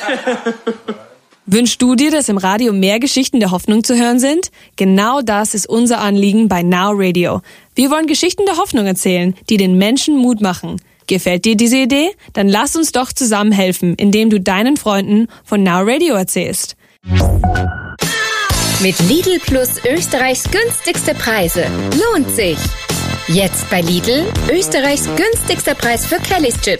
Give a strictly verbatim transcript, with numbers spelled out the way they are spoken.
Wünschst du dir, dass im Radio mehr Geschichten der Hoffnung zu hören sind? Genau das ist unser Anliegen bei Now Radio. Wir wollen Geschichten der Hoffnung erzählen, die den Menschen Mut machen. Gefällt dir diese Idee? Dann lass uns doch zusammen helfen, indem du deinen Freunden von Now Radio erzählst. Mit Lidl Plus Österreichs günstigste Preise. Lohnt sich! Jetzt bei Lidl Österreichs günstigster Preis für Kellys Chips.